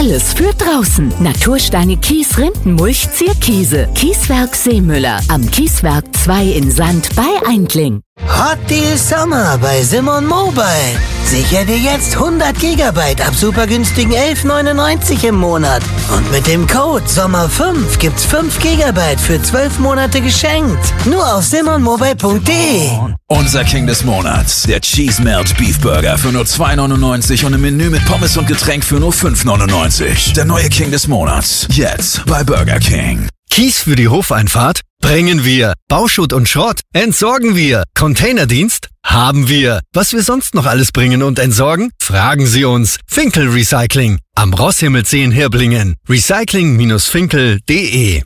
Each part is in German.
alles für draußen. Natursteine, Kies, Rindenmulch, Zierkiese. Kieswerk Seemüller am Kieswerk 2 in Sand bei Eindling. Hot Deal Sommer bei Simon Mobile. Sicher dir jetzt 100 GB ab super günstigen 11,99 im Monat. Und mit dem Code SOMMER5 gibt's 5 GB für 12 Monate geschenkt. Nur auf simonmobile.de. Unser King des Monats, der Cheese Melt Beef Burger für nur 2,99 und ein Menü mit Pommes und Getränk für nur 5,99. Der neue King des Monats, jetzt bei Burger King. Kies für die Hofeinfahrt? Bringen wir. Bauschutt und Schrott? Entsorgen wir. Containerdienst? Haben wir. Was wir sonst noch alles bringen und entsorgen? Fragen Sie uns. Finkel Recycling. Am Rosshimmelsee in Hirblingen. Recycling-finkel.de.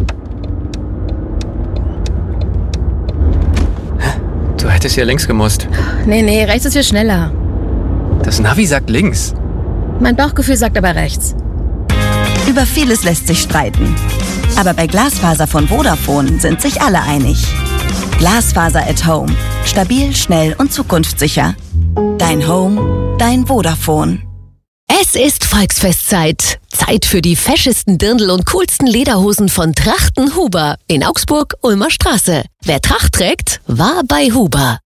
Du hättest ja links gemusst. Nee, rechts ist viel schneller. Das Navi sagt links. Mein Bauchgefühl sagt aber rechts. Über vieles lässt sich streiten. Aber bei Glasfaser von Vodafone sind sich alle einig. Glasfaser at Home. Stabil, schnell und zukunftssicher. Dein Home, dein Vodafone. Es ist Volksfestzeit. Zeit für die feschesten Dirndl und coolsten Lederhosen von Trachten Huber in Augsburg, Ulmer Straße. Wer Tracht trägt, war bei Huber.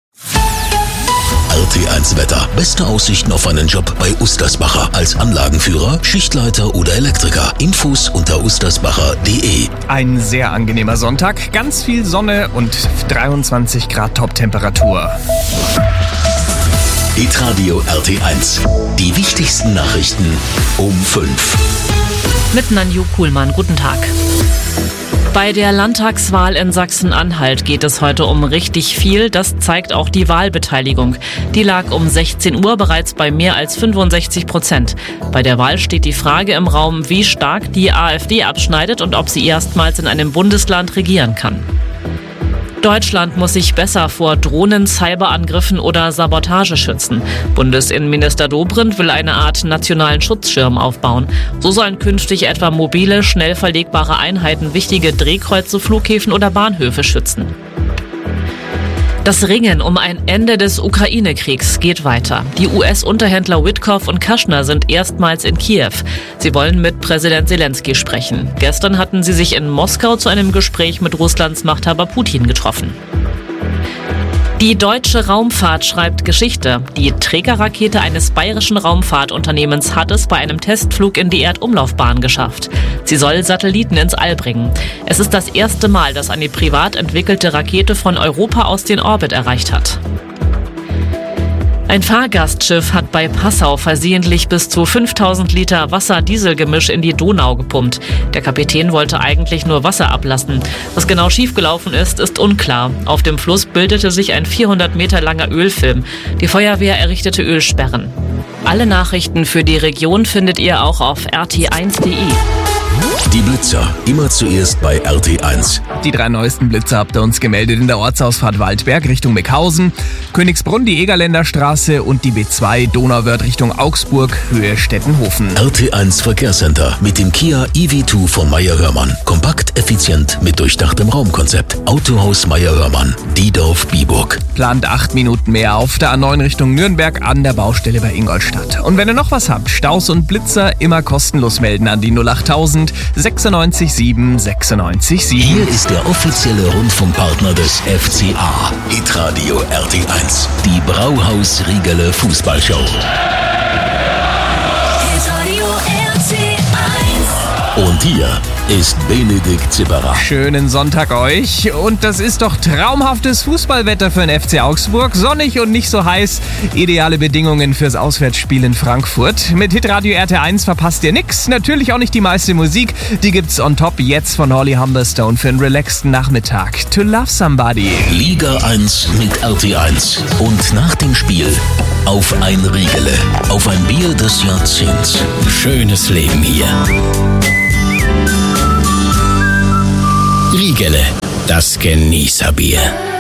RT1 Wetter. Beste Aussichten auf einen Job bei Ustersbacher. Als Anlagenführer, Schichtleiter oder Elektriker. Infos unter ustersbacher.de. Ein sehr angenehmer Sonntag. Ganz viel Sonne und 23 Grad Top-Temperatur. Hitradio RT1. Die wichtigsten Nachrichten um 5. Mit Nanju Kuhlmann. Guten Tag. Bei der Landtagswahl in Sachsen-Anhalt geht es heute um richtig viel. Das zeigt auch die Wahlbeteiligung. Die lag um 16 Uhr bereits bei mehr als 65%. Bei der Wahl steht die Frage im Raum, wie stark die AfD abschneidet und ob sie erstmals in einem Bundesland regieren kann. Deutschland muss sich besser vor Drohnen, Cyberangriffen oder Sabotage schützen. Bundesinnenminister Dobrindt will eine Art nationalen Schutzschirm aufbauen. So sollen künftig etwa mobile, schnell verlegbare Einheiten wichtige Drehkreuze, Flughäfen oder Bahnhöfe schützen. Das Ringen um ein Ende des Ukraine-Kriegs geht weiter. Die US-Unterhändler Witkoff und Kushner sind erstmals in Kiew. Sie wollen mit Präsident Zelensky sprechen. Gestern hatten sie sich in Moskau zu einem Gespräch mit Russlands Machthaber Putin getroffen. Die deutsche Raumfahrt schreibt Geschichte. Die Trägerrakete eines bayerischen Raumfahrtunternehmens hat es bei einem Testflug in die Erdumlaufbahn geschafft. Sie soll Satelliten ins All bringen. Es ist das erste Mal, dass eine privat entwickelte Rakete von Europa aus den Orbit erreicht hat. Ein Fahrgastschiff hat bei Passau versehentlich bis zu 5000 Liter Wasser-Diesel-Gemisch in die Donau gepumpt. Der Kapitän wollte eigentlich nur Wasser ablassen. Was genau schiefgelaufen ist, ist unklar. Auf dem Fluss bildete sich ein 400 Meter langer Ölfilm. Die Feuerwehr errichtete Ölsperren. Alle Nachrichten für die Region findet ihr auch auf rt1.de. Die Blitzer, immer zuerst bei RT1. Die 3 neuesten Blitzer habt ihr uns gemeldet in der Ortsausfahrt Waldberg Richtung Meckhausen, Königsbrunn die Egerländer Straße und die B2 Donauwörth Richtung Augsburg, Höhe Stettenhofen. RT1 Verkehrscenter mit dem Kia EV2 von Meyer-Hörmann. Kompakt, effizient mit durchdachtem Raumkonzept. Autohaus Meyer-Hörmann, Diedorf-Biburg. Plant 8 Minuten mehr auf der A9 Richtung Nürnberg an der Baustelle bei Ingolstadt. Und wenn ihr noch was habt, Staus und Blitzer immer kostenlos melden an die 08000 96 7 96 7. Hier ist der offizielle Rundfunkpartner des FCA. Hitradio RT1. Die Brauhaus Riegele Fußballshow. Hitradio RT1. Und hier ist Benedikt Zipperer. Schönen Sonntag euch. Und das ist doch traumhaftes Fußballwetter für den FC Augsburg. Sonnig und nicht so heiß. Ideale Bedingungen fürs Auswärtsspiel in Frankfurt. Mit Hitradio RT1 verpasst ihr nix. Natürlich auch nicht die meiste Musik. Die gibt's on top jetzt von Holly Humberstone für einen relaxten Nachmittag. To Love Somebody. Liga 1 mit RT1. Und nach dem Spiel auf ein Riegele. Auf ein Bier des Jahrzehnts. Schönes Leben hier. Riegele, das Genießerbier.